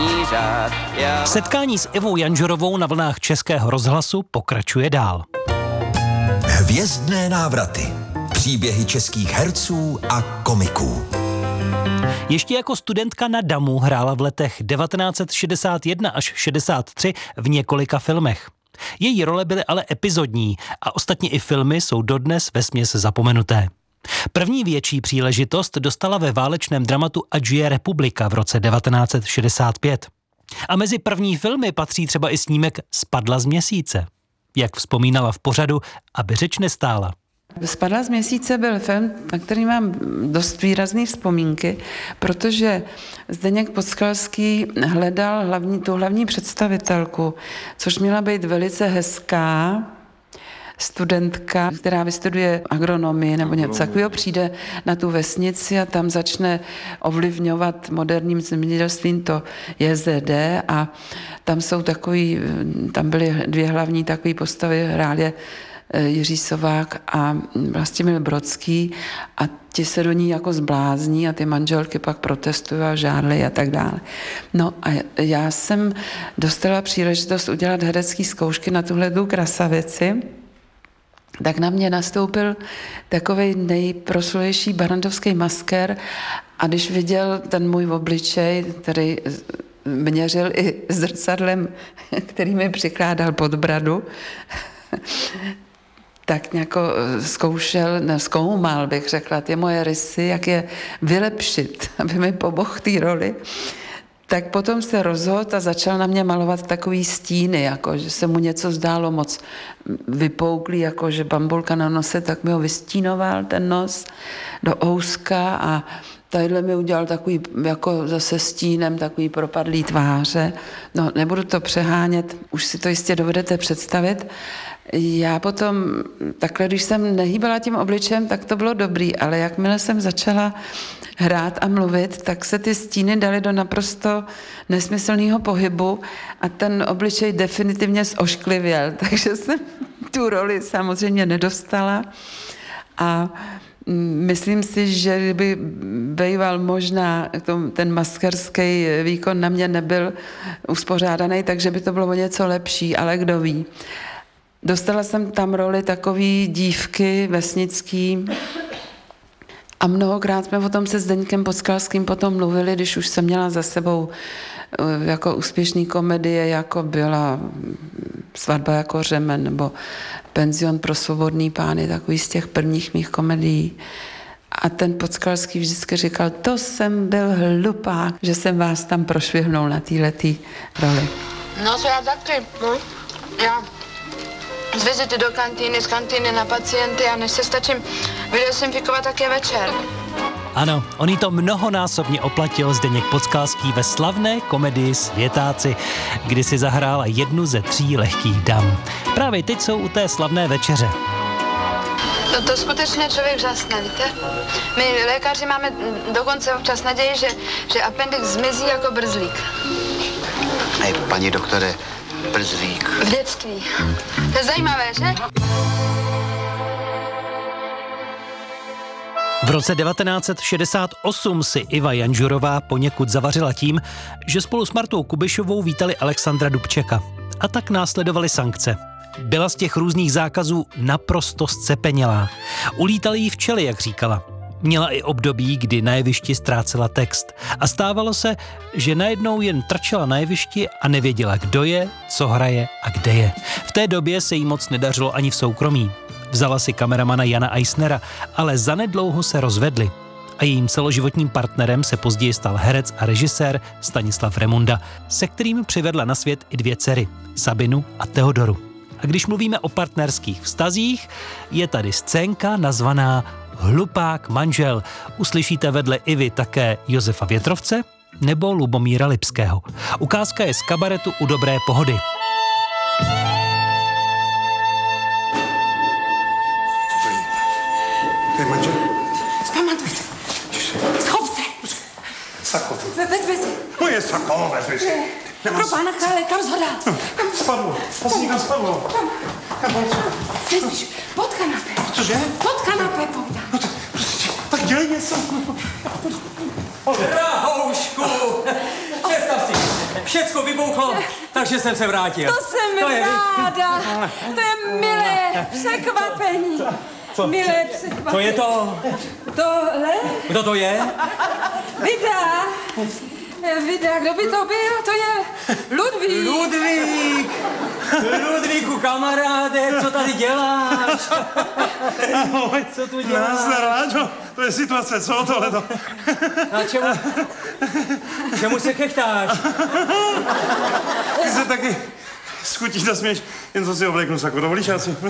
jízdní řád. Setkání s Ivou Janžurovou na vlnách Českého rozhlasu pokračuje dál. Hvězdné návraty. Příběhy českých herců a komiků. Ještě jako studentka na DAMu hrála v letech 1961 až 63 v několika filmech. Její role byly ale epizodní a ostatně i filmy jsou dodnes vesměs zapomenuté. První větší příležitost dostala ve válečném dramatu Ať žije republika v roce 1965. A mezi první filmy patří třeba i snímek Spadla z měsíce. Jak vzpomínala v pořadu, aby řeč nestála. Spadla z měsíce byl film, na který mám dost výrazné vzpomínky, protože Zdeněk Podskalský hledal tu hlavní představitelku, což měla být velice hezká studentka, která vystuduje agronomii nebo něco takového, přijde na tu vesnici a tam začne ovlivňovat moderním zemědělstvím to JZD a tam byly dvě hlavní takové postavy, hrál je Jiří Sovák a Vlastimil Brodský a ti se do ní jako zblázní a ty manželky pak protestují a žádly a tak dále. No a já jsem dostala příležitost udělat herecké zkoušky na tuhletu krasavici, tak na mě nastoupil takovej nejproslulejší barandovský maskér a když viděl ten můj obličej, který měřil i zrcadlem, který mi přikládal pod bradu, tak nějak zkoumal, bych řekla, ty moje rysy, jak je vylepšit, aby mi pomohl té roli. Tak potom se rozhodl a začal na mě malovat takový stíny, jako že se mu něco zdálo moc vypouklý, jako že bambulka na nose, tak mi ho vystínoval ten nos do ouska a tadyhle mi udělal takový, jako zase stínem, takový propadlý tváře. No, nebudu to přehánět, už si to jistě dovedete představit. Já potom, takhle, když jsem nehýbala tím obličem, tak to bylo dobrý, ale jakmile jsem začala hrát a mluvit, tak se ty stíny daly do naprosto nesmyslného pohybu a ten obličej definitivně zošklivěl, takže jsem tu roli samozřejmě nedostala a myslím si, že kdyby býval možná ten maskerský výkon na mě nebyl uspořádaný, takže by to bylo o něco lepší, ale kdo ví. Dostala jsem tam roli takový dívky vesnický a mnohokrát jsme o tom se Zdeňkem Podskalským potom mluvili, když už jsem měla za sebou jako úspěšný komedie, jako byla Svatba jako řemen nebo Penzion pro svobodný pány, takový z těch prvních mých komedií. A ten Podskalský vždycky říkal, to jsem byl hlupák, že jsem vás tam prošvihnul na této roli. No to já taky, no. Já z vizity do kantýny, z kantýny na pacienty a než se stačím vydesinfikovat, tak je večer. Ano, on jí to mnohonásobně oplatil Zdeněk Podskalský ve slavné komedii Světáci, kdy si zahrála jednu ze 3 lehkých dam. Právě teď jsou u té slavné večeře. No to skutečně člověk žasne, víte? My lékaři máme dokonce občas naději, že appendix zmizí jako brzlík. Hej, paní doktore, brzlík. V dětství. To je zajímavé, že? V roce 1968 si Iva Janžurová poněkud zavařila tím, že spolu s Martou Kubišovou vítali Alexandra Dubčeka. A tak následovaly sankce. Byla z těch různých zákazů naprosto zcepenělá. Ulítaly jí včely, jak říkala. Měla i období, kdy na jevišti ztrácela text. A stávalo se, že najednou jen trčela na jevišti a nevěděla, kdo je, co hraje a kde je. V té době se jí moc nedařilo ani v soukromí. Vzala si kameramana Jana Eisnera, ale zanedlouho se rozvedli. A jejím celoživotním partnerem se později stal herec a režisér Stanislav Remunda, se kterým přivedla na svět i 2 dcery, Sabinu a Teodoru. A když mluvíme o partnerských vztazích, je tady scénka nazvaná Hlupák manžel. Uslyšíte vedle Ivy také Josefa Větrovce nebo Lubomíra Lipského. Ukázka je z kabaretu U dobré pohody. To je manžel? Zpamatuj se. Schop se. Sako. Vezmi si. Moje sako, vezmi si. Pro pána krále, kam zhodá? Spadlo. Asi někam spadlo. Spíš pod kanapé. Cože? Pod kanapé, povídám. No tak dělej něco. Drahoušku, představ si, všecko vybouchlo, takže jsem se vrátil. To jsem ráda. To je milé překvapení. Milé překvapení. Co je to? Tohle? Kdo to je? Vida, kdo by to byl? To je Ludvík. Ludvíku, kamaráde, co tady děláš? Ahoj. Co tu děláš? Nazdar, Láďo. To je situace, co tohleto? A čemu se chechtáš? Ty se taky schutí zasměš, jen co si obléknu saku. Dovolíš, já si...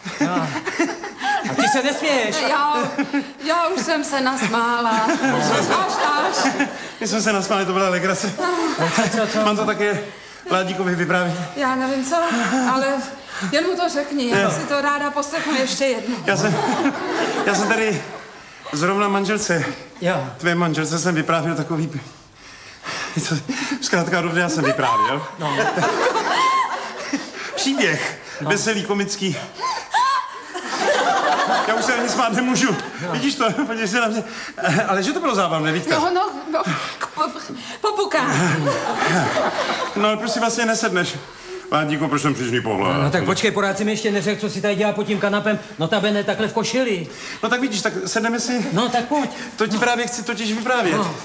A ty se nesměješ. Já už jsem se nasmála. Až. My jsme se nasmáli, to byla legrace. Mám to také Ládíkovi vyprávět. Já nevím co, ale jen mu to řekni. Já si to ráda poslechnu ještě jednou. Já jsem tady zrovna manželce. Jo. Tvé manželce jsem vyprávěl takový... Zkrátka dobře, já jsem vyprávěl. No. Příběh. Veselý, komický. Já už se ani smát nemůžu. Vidíš to? Podívej se na mě. Ale že to bylo zábavné, Vítka? No, popukám. No, ale proč si vlastně nesedneš? Ládíku, proč jsem přišný pohled? No tak počkej, porád si mi ještě neřekl, co si tady dělá pod tím kanapem. Notabene takhle v košili. No tak vidíš, tak sedneme si. No tak pojď. To ti právě chci totiž vyprávět. No.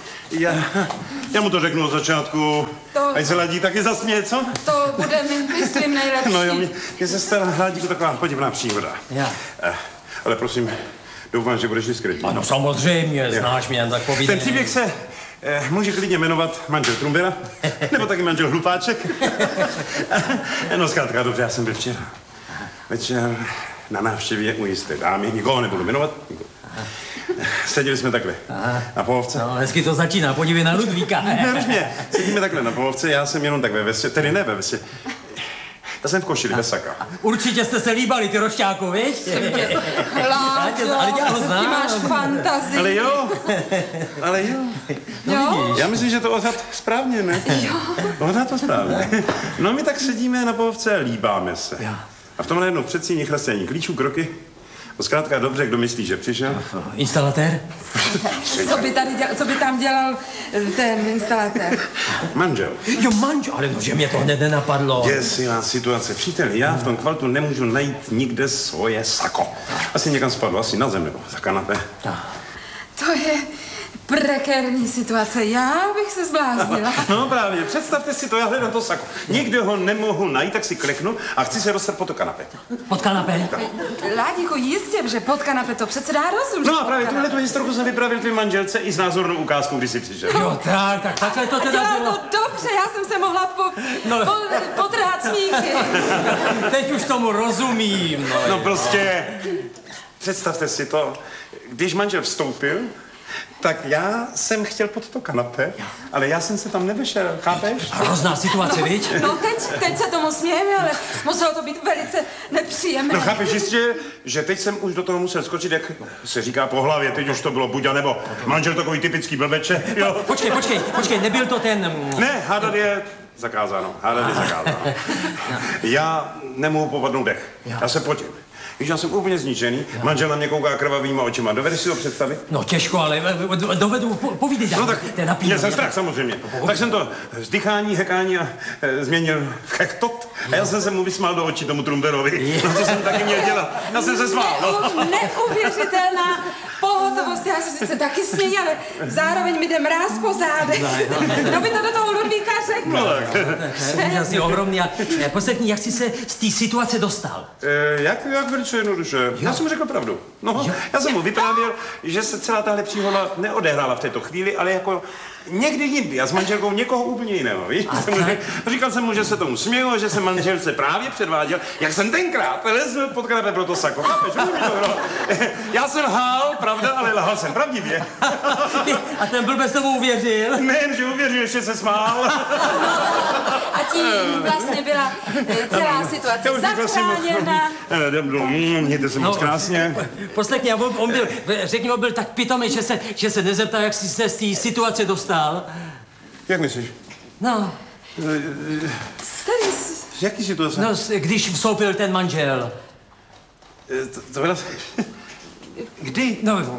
Já mu to řeknu od začátku. Ať se Ládík taky zasměje, co? To bude mi, myslím, nejlepší. No jo, mě se stala Ládíku taková podivná příhoda. Já. Ale prosím, doufám, že budeš diskrétní. Ano, samozřejmě, znáš mě, tak povídej. Ten příběh se může klidně jmenovat manžel Trumbera, nebo taky manžel Hlupáček. No zkrátka, dobře, já jsem byl včera večer na návštěvě u jisté dámy, nikoho nebudu jmenovat. Seděli jsme takhle na pohovce. No, hezky to začíná, podívej na Ludvíka. Neruš mě, sedíme takhle na pohovce, já jsem jenom tak ve vesě, tedy ne ve vesě. Já jsem v košili, bez saka. Určitě jste se líbali, ty rošťáku, víš? Láďo, ty máš fantazii. Ale jo. Jo? Já myslím, že to odhad správně, ne? Jo. Odhad to správně. No my tak sedíme na pohovce a líbáme se. Jo. A v tom najednou předsíní chrastění klíčů, kroky. To zkrátka dobře, kdo myslí, že přišel? Instalatér? Co by tam dělal ten instalatér? Manžel. Jo, manžel, ale no, že mě to hned nenapadlo. Děsivá situace. Příteli, já v tom kvaltu nemůžu najít nikde svoje sako. Asi někam spadlo, asi na zem nebo za kanapé. To je prekérní situace. Já bych se zbláznila. No právě, představte si to, já hledám to sako. Nikde ho nemohu najít, tak si kleknu a chci se dostat pod to kanapé. Pod kanapé? Láďiku, jistě, že pod kanapé to přece dá rozum. No a právě tuhletu historku jsem vypravil tvým manželce i s názornou ukázkou, když jsi přišel. Jo, tak takhle to teda Dělá bylo. to dobře, já jsem se mohla potrhat smíchy. Teď už tomu rozumím. No prostě, představte si to, když manžel vstoupil, tak já jsem chtěl pod to kanapé, ale já jsem se tam nevešel, chápeš? Hrozná situace, viď? No teď se tomu smějeme, ale muselo to být velice nepříjemné. No chápeš jistě, že teď jsem už do toho musel skočit, jak se říká po hlavě, teď už to bylo buď a nebo. Manžel takový typický blbeče, jo. Počkej, nebyl to ten... Ne, hádat je zakázáno, Já nemohu popadnout dech, já se potím. Víš, já jsem úplně zničený, manžel na mě kouká krvavýma očima, dovedeš si to představit? No těžko, ale dovedu, povídej dál. No tak, měl jsem strach samozřejmě. Tak jsem to vzdychání, hekání a změnil v hektot a já jsem se mu vysmál do očí tomu Trumberovi. No to jsem taky měl dělat, já jsem se smál. No. Neuvěřitelná pohotovost, já se sice taky smějí, ale zároveň mi jde mráz po zádech. Kdo by to do toho Ludvíka řekl? No tak. Úžasně ohromný. A poslechni, jak jsi se z té situace dostal? Jak velice jednoduše. Já jsem mu řekl pravdu. No, já jsem mu vyprávěl, že se celá tahle příhoda neodehrála v této chvíli, ale jako někdy jindy a s manželkou někoho úplně jiného, víš? Říkal jsem mu, že se tomu smělo, že se manželce právě předváděl, jak jsem tenkrát lezl pod kanapé pro to sako. Chápeš? Já jsem lhal, pravda, ale lhal jsem pravdivě. A ten blbec tomu uvěřil? Nejen, že uvěřil, ještě se smál. A tím vlastně byla celá situace zachráněna. Mějte se moc krásně. Poslechni, on byl, řekni, on byl tak pitomý, že se nezeptal, jak jsi se z té situace dostal. Jak myslíš? No. Z jaký situace? No, když vstoupil ten manžel. To byla... Kdy?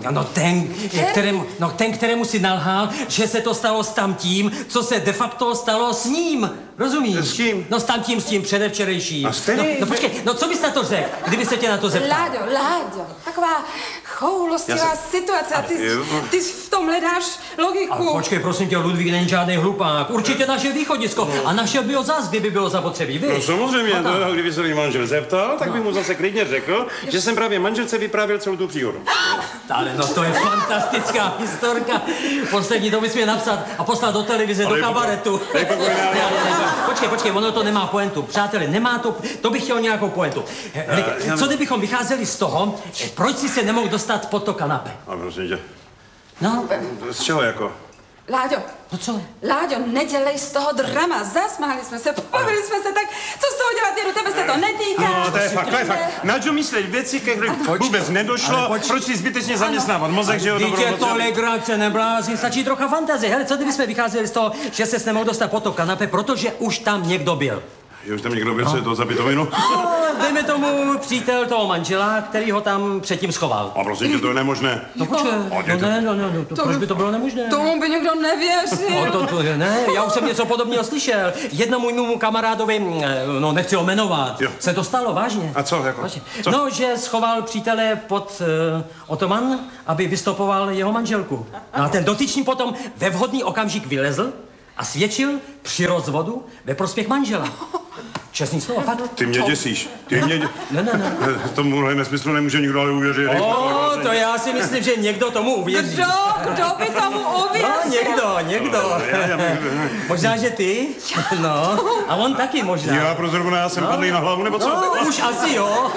Ten, kterému si nalhal, že se to stalo s tamtím, co se de facto stalo s ním. Rozumíš? S kým? No s tím předevčerejším. A s kterým? No počkej, no co bys na to řekl, kdyby se tě na to zeptal? Láďo, taková choulostivá situace a ty v tom hledáš logiku. Ale počkej, prosím tě, Ludvík není žádný hlupák. Určitě naše východisko. A našel by ho zas, kdyby bylo zapotřebí, víš? No samozřejmě, kdyby se můj manžel zeptal, tak bych mu zase klidně řekl, že jsem právě manželce vyprávěl celou tu příhodu. Ale no to je fantastická historka. Poslední době jsme napsat a poslat do televize, do kabaretu. Počkej, ono to nemá pointu. Přátelé, nemá to bych chtěl nějakou pointu. Co kdybychom vycházeli z toho, proč si se nemohl dostat pod to kanapé? A prosím tě. No? Z čeho jako? Láďo, No co? Láďo, nedělej z toho drama. Zasmáli jsme se, pobavili jsme se, tak co z toho dělat, Jeru, tebe se to netýká. No, to je fakt. Na čo myslet věci, které vůbec nedošlo, proč si zbytečně zaměstnávat mozek, že jo, dobrou Dítě to legrace, neblázni, stačí trocha fantazie. Hele, co kdybychom vycházeli z toho, že se nemohl dostat pod to kanapé, protože už tam někdo byl? Že už tam někdo byl, co je to za pitovinu? No, dejme tomu přítel toho manžela, který ho tam předtím schoval. A prosím tě, to je nemožné. No počkej, proč by to bylo nemožné? Tomu by někdo nevěřil. Ne, já už jsem něco podobného slyšel. Jednomu mému kamarádovi, nechci ho jmenovat, se to stalo vážně. A co jako? Co? No, že schoval přítele pod otoman, aby vystopoval jeho manželku. No a ten dotyčný potom ve vhodný okamžik vylezl a svědčil při rozvodu ve prospěch manžela. Čestný slovo, fakt. Ty mě děsíš. Ne. Tomuhle nesmyslu nemůže nikdo ale uvěřit. To já si myslím, že někdo tomu uvěří. Kdo by tomu uvěřil? No, někdo. Možná, že ty? No, a on taky možná. Já pro zrovna, já jsem padlý na hlavu, nebo co? No, už asi jo.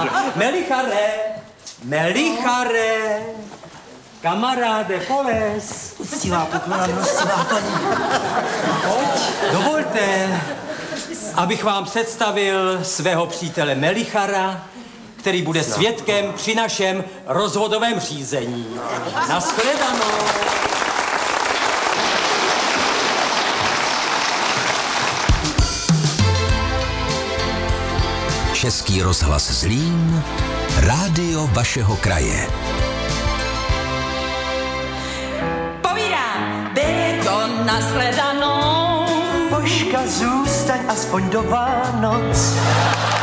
Melichare, kamaráde, poles. Uctivá poklona, milostivá paní. Dovolte, abych vám představil svého přítele Melichara, který bude svědkem při našem rozvodovém řízení. Nashledanou. Český rozhlas Zlín, rádio vašeho kraje. Povídám, byli to nashledanou. Božka, zůstaň aspoň do Vánoc.